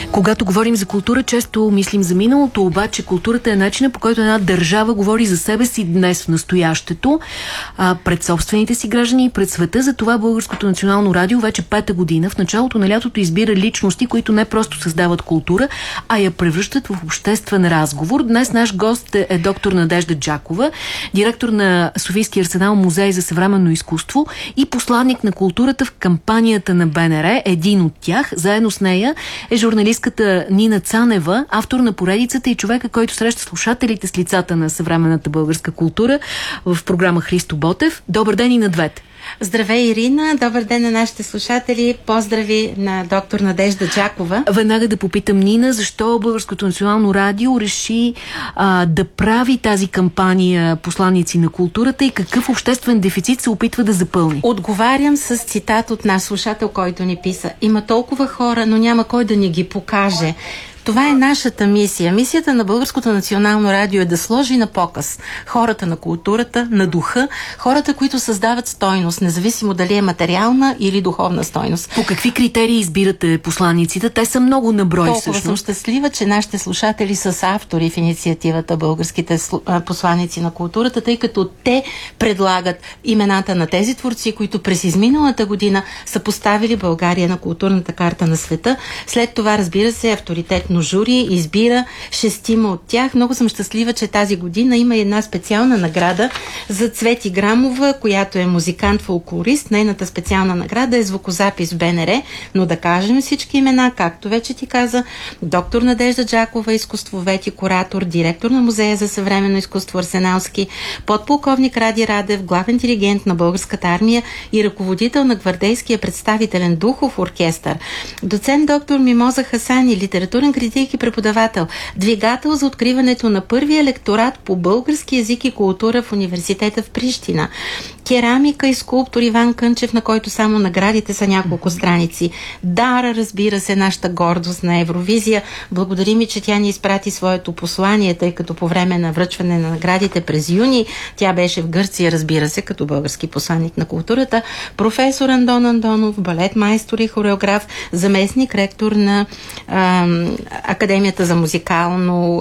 Когато говорим за култура, често мислим за миналото, обаче културата е начинът, по който една държава говори за себе си днес в настоящето, пред собствените си граждани и пред света. За това Българското национално радио вече 5-та година в началото на лятото избира личности, които не просто създават култура, а я превръщат в обществен разговор. Днес наш гост е доктор Надежда Джакова, директор на Софийския арсенал музей за съвременно изкуство и посланник на културата в кампанията на БНР. Един от тях, заедно с нея, е журналистката Нина Цанева, автор на поредицата и човека, който среща слушателите с лицата на съвременната българска култура в програма Христо Ботев. Добър ден и на двете! Здравей, Ирина! Добър ден на нашите слушатели! Поздрави на доктор Надежда Джакова. Веднага да попитам Нина, защо Българското национално радио реши да прави тази кампания посланици на културата и какъв обществен дефицит се опитва да запълни? Отговарям с цитат от наш слушател, който ни писа: има толкова хора, но няма кой да ни ги покаже. Това е нашата мисия. Мисията на Българското национално радио е да сложи на показ хората на културата, на духа, хората, които създават стойност, независимо дали е материална или духовна стойност. По какви критерии избирате посланиците? Те са много на брой. Толкова съм щастлива, че нашите слушатели са автори в инициативата Българските посланици на културата, тъй като те предлагат имената на тези творци, които през изминалата година са поставили България на културната карта на света. След това, разбира се, авторитетно жури избира 6 от тях. Много съм щастлива, че тази година има една специална награда за Цвети Грамова, която е музикант-фолклорист. Нейната специална награда е звукозапис в БНР, но да кажем всички имена, както вече ти каза: доктор Надежда Джакова, изкуствовед и куратор, директор на Музея за съвременно изкуство Арсеналски, подполковник Ради Радев, главен диригент на Българската армия и ръководител на гвардейския представителен духов оркестър, доцент доктор Мимоза Хасани, литературен критик и преподавател, двигател за откриването на първия лекторат по български език и култура в университета в Прищина, керамика и скулптор Иван Кънчев, на който само наградите са няколко страници. Дара, разбира се, нашата гордост на Евровизия. Благодарим ми, че тя ни изпрати своето послание, тъй като по време на връчване на наградите през юни тя беше в Гърция, разбира се, като български посланник на културата. Професор Андон Андонов, балет майстор и хореограф, заместник ректор на Академията за музикално